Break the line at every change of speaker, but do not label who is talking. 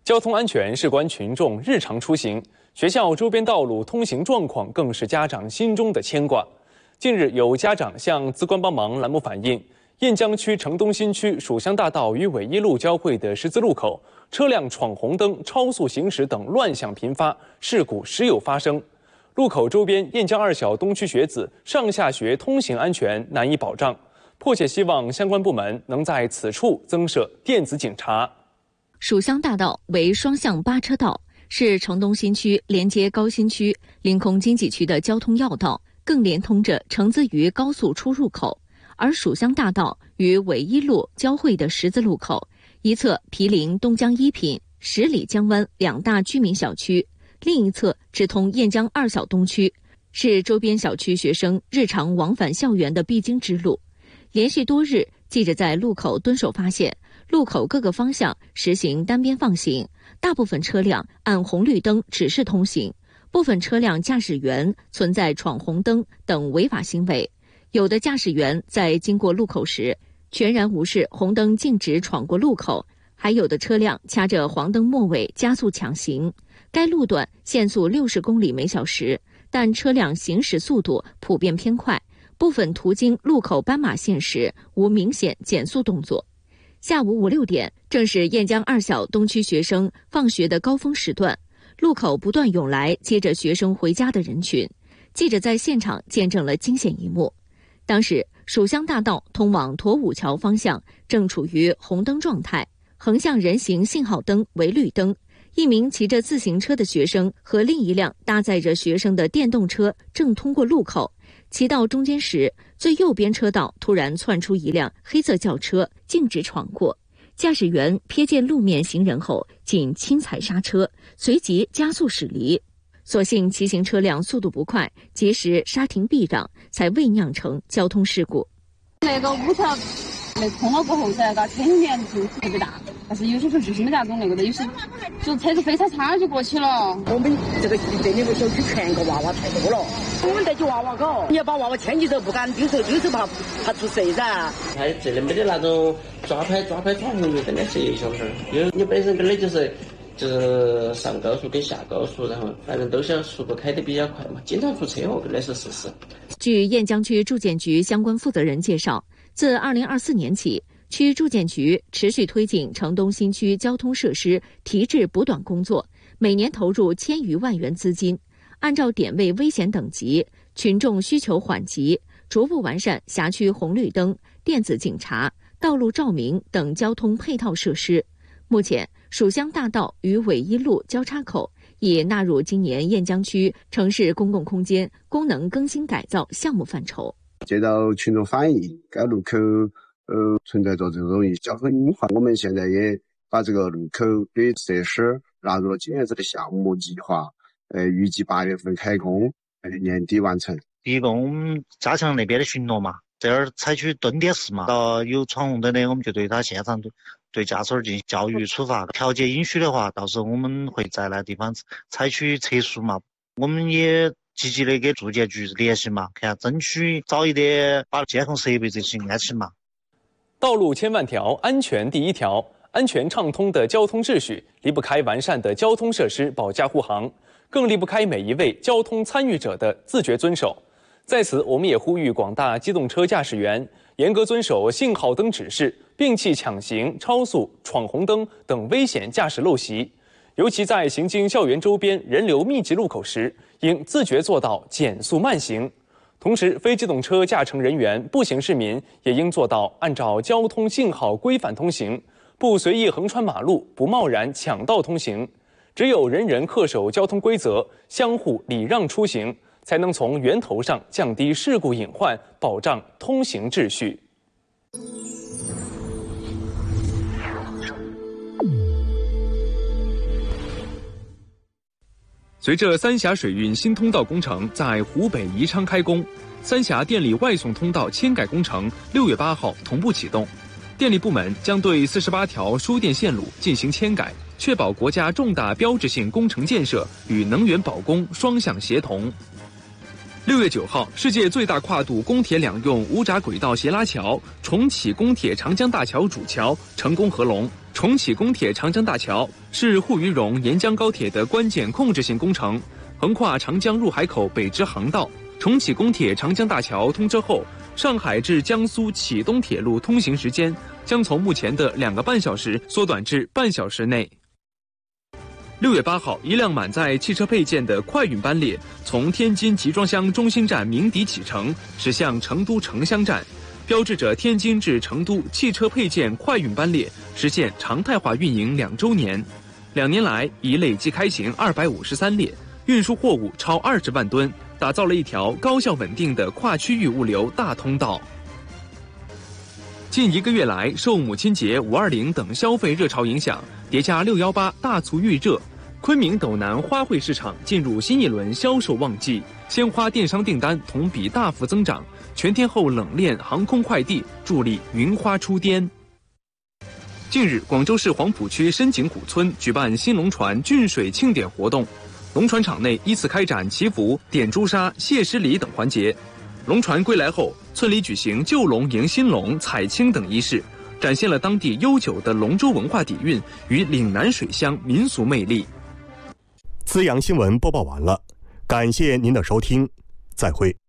交通安全事关群众日常出行，学校周边道路通行状况更是家长心中的牵挂。近日，有家长向资官帮忙栏目反映，雁江区城东新区蜀乡大道与纬一路交汇的十字路口，车辆闯红灯、超速行驶等乱象频发，事故时有发生。路口周边雁江二小东区学子上下学通行安全难以保障，迫切希望相关部门能在此处增设电子警察。
蜀乡大道为双向8车道，是城东新区连接高新区、临空经济区的交通要道，更连通着城资渝高速出入口。而蜀乡大道与纬一路交汇的十字路口，一侧毗邻东江一品、十里江湾2大居民小区，另一侧直通雁江2小东区，是周边小区学生日常往返校园的必经之路。连续多日，记者在路口蹲守发现，路口各个方向实行单边放行，大部分车辆按红绿灯指示通行，部分车辆驾驶员存在闯红灯等违法行为，有的驾驶员在经过路口时全然无视红灯径直闯过路口，还有的车辆掐着黄灯末尾加速抢行。该路段限速60公里每小时，但车辆行驶速度普遍偏快，部分途经路口斑马线时无明显减速动作。下午5、6点，正是雁江2小东区学生放学的高峰时段，路口不断涌来接着学生回家的人群。记者在现场见证了惊险一幕。当时，蜀乡大道通往驼五桥方向正处于红灯状态，横向人行信号灯为绿灯。一名骑着自行车的学生和另一辆搭载着学生的电动车正通过路口，骑到中间时，最右边车道突然窜出一辆黑色轿车，径直闯过。驾驶员瞥见路面行人后，仅轻踩刹车，随即加速驶离。所幸骑行车辆速度不快，及时刹停避让，才未酿成交通事故。
那个5条那通了过后噻，那车里面就特别大，但是有些时候就是没咋懂那个的，有些就车子非常差就过去了。
我们这个2个小区全个娃娃太多了，我们带起娃娃搞，你要把娃娃牵起走，不敢丢手怕出事噻。
他这里没得那种抓拍闯红绿灯的是1小时，因为你本身跟的就是上高速跟下高速，然后反正都是要速度开得比较快嘛，经常出车祸，跟的是事实。
据雁江区住建局相关负责人介绍，自2024年起，区住建局持续推进城东新区交通设施提质补短工作，每年投入1000余万元资金，按照点位危险等级、群众需求缓急，逐步完善辖区红绿灯、电子警察、道路照明等交通配套设施。目前，蜀乡大道与纬一路交叉口已纳入今年雁江区城市公共空间功能更新改造项目范畴。
接到群众反映，该路口存在着这种交通隐患，我们现在也把这个路口的设施纳入了今年子的项目计划，预计8月份开工，年底完成。
第一个，我们加强那边的巡逻嘛，这儿采取蹲点式嘛，到有闯红灯的，我们就对他现场对驾驶进行教育处罚，调节允许的话，到时候我们会在那地方采取测速嘛。我们也积极的跟住建局联系嘛，看争取早一点把监控设备这些安起嘛。
道路千万条，安全第一条。安全畅通的交通秩序离不开完善的交通设施保驾护航，更离不开每一位交通参与者的自觉遵守。在此，我们也呼吁广大机动车驾驶员严格遵守信号灯指示，摒弃抢行、超速、闯红灯等危险驾驶陋习。尤其在行经校园周边人流密集路口时，应自觉做到减速慢行。同时，非机动车驾乘人员、步行市民也应做到按照交通信号规范通行，不随意横穿马路，不贸然抢道通行。只有人人恪守交通规则，相互礼让出行，才能从源头上降低事故隐患，保障通行秩序。随着三峡水运新通道工程在湖北宜昌开工，三峡电力外送通道迁改工程6月8号同步启动。电力部门将对48条输电线路进行迁改，确保国家重大标志性工程建设与能源保供双向协同。6月9号，世界最大跨度公铁2用无闸轨道斜拉桥重启公铁长江大桥主桥成功合龙， 重启宫铁长江大桥是沪渝蓉沿江高铁的关键控制性工程，横跨长江入海口北支航道。重启宫铁长江大桥通车后，上海至江苏启东铁路通行时间将从目前的2个半小时缩短至半小时内。6月8号，一辆满载汽车配件的快运班列从天津集装箱中心站鸣笛启程，驶向成都城乡站，标志着天津至成都汽车配件快运班列实现常态化运营2周年。2年来，已累计开行253列，运输货物超20万吨，打造了一条高效稳定的跨区域物流大通道。近1个月来，受母亲节、520等消费热潮影响，叠加618大促预热，昆明斗南花卉市场进入新一轮销售旺季，鲜花电商订单同比大幅增长，全天候冷链、航空快递助力云花出滇。近日，广州市黄埔区深井古村举办新龙船浚水庆典活动，龙船场内依次开展祈福、点朱砂、谢师礼等环节。龙船归来后，村里举行旧龙迎新龙、采青等仪式，展现了当地悠久的龙舟文化底蕴与岭南水乡民俗魅力。
资阳新闻播报完了，感谢您的收听，再会。